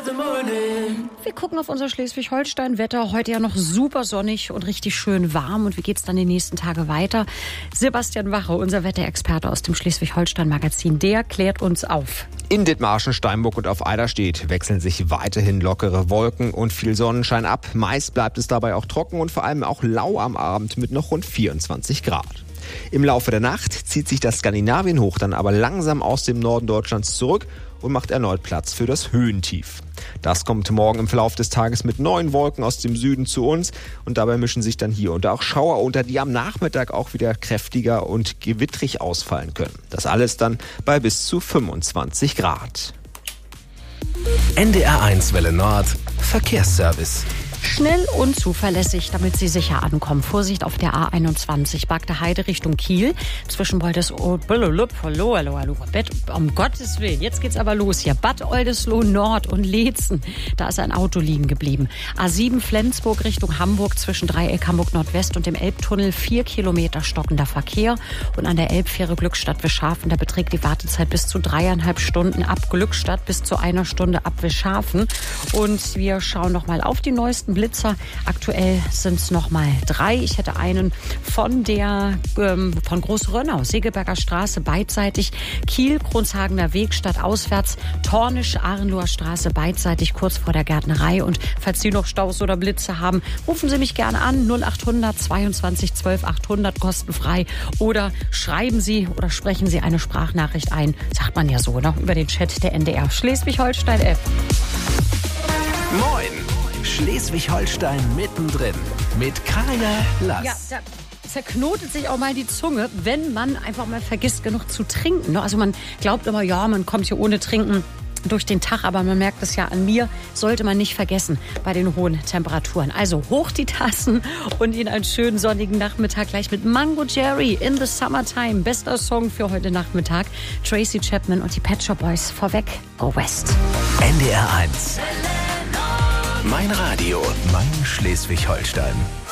Wir gucken auf unser Schleswig-Holstein-Wetter. Heute ja noch super sonnig und richtig schön warm. Und wie geht's dann die nächsten Tage weiter? Sebastian Wache, unser Wetterexperte aus dem Schleswig-Holstein-Magazin, der klärt uns auf. In Dithmarschen, Steinburg und auf Eiderstedt wechseln sich weiterhin lockere Wolken und viel Sonnenschein ab. Meist bleibt es dabei auch trocken und vor allem auch lau am Abend mit noch rund 24 Grad. Im Laufe der Nacht zieht sich das Skandinavienhoch dann aber langsam aus dem Norden Deutschlands zurück und macht erneut Platz für das Höhentief. Das kommt morgen im Verlauf des Tages mit neuen Wolken aus dem Süden zu uns und dabei mischen sich dann hier und da auch Schauer unter, die am Nachmittag auch wieder kräftiger und gewittrig ausfallen können. Das alles dann bei bis zu 25 Grad. NDR1 Welle Nord Verkehrsservice. Schnell und zuverlässig, damit Sie sicher ankommen. Vorsicht auf der A21, Bagde Heide Richtung Kiel. Zwischen um Gottes Willen, jetzt geht's aber los hier. Bad Oldesloe Nord und Leetzen, da ist ein Auto liegen geblieben. A7 Flensburg Richtung Hamburg zwischen Dreieck Hamburg Nordwest und dem Elbtunnel 4 Kilometer stockender Verkehr. Und an der Elbfähre Glückstadt Wischhafen, da beträgt die Wartezeit bis zu 3,5 Stunden ab Glückstadt, bis zu 1 Stunde ab Wischhafen. Und wir schauen noch mal auf die neuesten Blitzer. Aktuell sind es noch mal 3. Ich hätte einen von Großrönnau, Segeberger Straße beidseitig, Kiel, Kronshagener Weg stadtauswärts, Tornisch, Arnloher Straße beidseitig kurz vor der Gärtnerei. Und falls Sie noch Staus oder Blitze haben, rufen Sie mich gerne an 0800 22 12 800 kostenfrei oder schreiben Sie oder sprechen Sie eine Sprachnachricht ein, sagt man ja so, ne? Über den Chat der NDR Schleswig-Holstein-App. Moin! Schleswig-Holstein mittendrin mit Kaya Lass. Ja, da zerknotet sich auch mal die Zunge, wenn man einfach mal vergisst, genug zu trinken. Also man glaubt immer, ja, man kommt hier ohne Trinken durch den Tag, aber man merkt es ja an mir, sollte man nicht vergessen bei den hohen Temperaturen. Also hoch die Tassen und Ihnen einen schönen sonnigen Nachmittag gleich mit Mango Jerry in the Summertime. Bester Song für heute Nachmittag. Tracy Chapman und die Pet Shop Boys vorweg. Go West. NDR1. Mein Radio, mein Schleswig-Holstein.